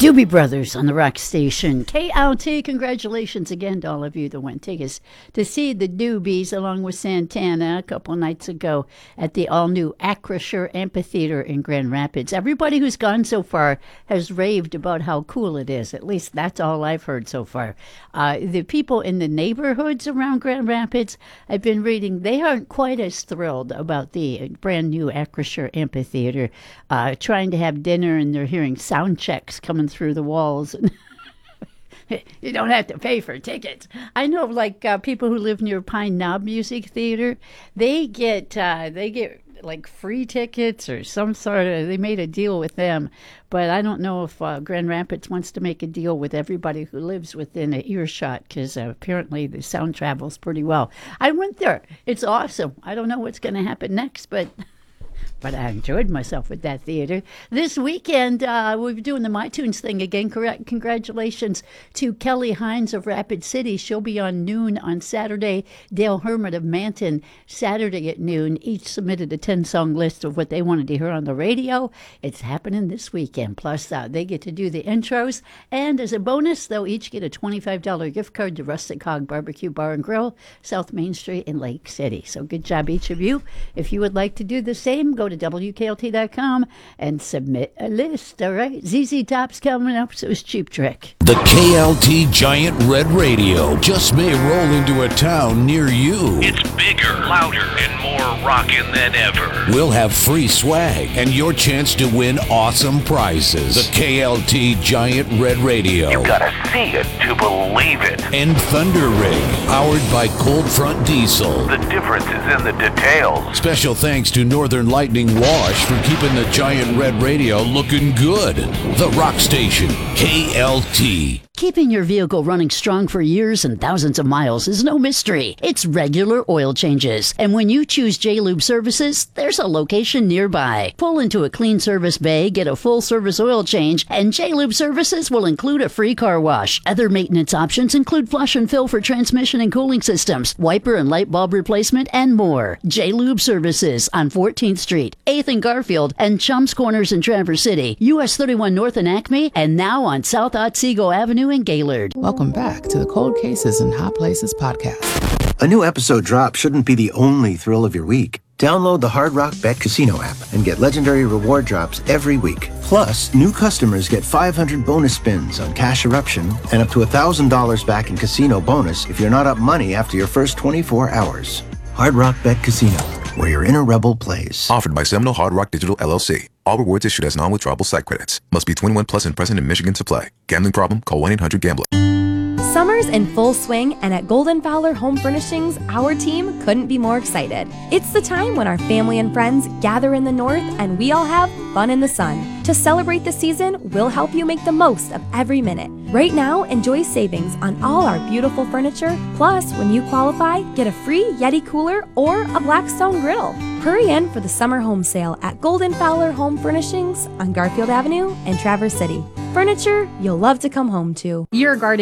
Doobie Brothers on the Rock Station. KLT, congratulations again to all of you that went tickets to see the Doobies along with Santana a couple nights ago at the all-new Acrisure Amphitheater in Grand Rapids. Everybody who's gone so far has raved about how cool it is. At least that's all I've heard so far. The people in the neighborhoods around Grand Rapids, I've been reading, they aren't quite as thrilled about the brand new Acrisure Amphitheater. Trying to have dinner and they're hearing sound checks coming through the walls. You don't have to pay for tickets. I know, like people who live near Pine Knob Music Theater, they get like free tickets or some sort of. They made a deal with them, but I don't know if Grand Rapids wants to make a deal with everybody who lives within an earshot because apparently the sound travels pretty well. I went there. It's awesome. I don't know what's going to happen next, but I enjoyed myself at that theater. This weekend, we're doing the MyTunes thing again. Correct. Congratulations to Kelly Hines of Rapid City. She'll be on noon on Saturday. Dale Hermit of Manton, Saturday at noon. Each submitted a 10-song list of what they wanted to hear on the radio. It's happening this weekend. Plus, they get to do the intros. And as a bonus, they'll each get a $25 gift card to Rustic Hog Barbecue Bar and Grill, South Main Street in Lake City. So good job, each of you. If you would like to do the same, go to WKLT.com and submit a list. All right, ZZ Top's coming up, so is Cheap Trick. The KLT Giant Red Radio just may roll into a town near you. It's bigger, louder, and more rockin' than ever. We'll have free swag and your chance to win awesome prizes. The KLT Giant Red Radio. You gotta see it to believe it. And Thunder Rig, powered by Cold Front Diesel. The difference is in the details. Special thanks to Northern Lightning Wash for keeping the Giant Red Radio looking good. The Rock Station, KLT. Keeping your vehicle running strong for years and thousands of miles is no mystery. It's regular oil changes. And when you choose J-Lube Services, there's a location nearby. Pull into a clean service bay, get a full service oil change, and J-Lube Services will include a free car wash. Other maintenance options include flush and fill for transmission and cooling systems, wiper and light bulb replacement, and more. J-Lube Services on 14th Street, 8th and Garfield, and Chums Corners in Traverse City, US 31 North in Acme, and now on South Otsego Avenue in Gaylord. Welcome back to the Cold Cases and Hot Places podcast. A new episode drop shouldn't be the only thrill of your week. Download the Hard Rock Bet Casino app and get legendary reward drops every week. Plus, new customers get 500 bonus spins on Cash Eruption and up to $1,000 back in casino bonus if you're not up money after your first 24 hours. Hard Rock Bet Casino, where your inner rebel plays. Offered by Seminole Hard Rock Digital LLC. All rewards issued as non-withdrawable site credits. Must be 21 plus and present in Michigan to play. Gambling problem? Call 1-800-GAMBLER. Summer's in full swing, and at Golden Fowler Home Furnishings, our team couldn't be more excited. It's the time when our family and friends gather in the north and we all have fun in the sun. To celebrate the season, we'll help you make the most of every minute. Right now, enjoy savings on all our beautiful furniture. Plus, when you qualify, get a free Yeti cooler or a Blackstone griddle. Hurry in for the summer home sale at Golden Fowler Home Furnishings on Garfield Avenue in Traverse City. Furniture you'll love to come home to. Your garden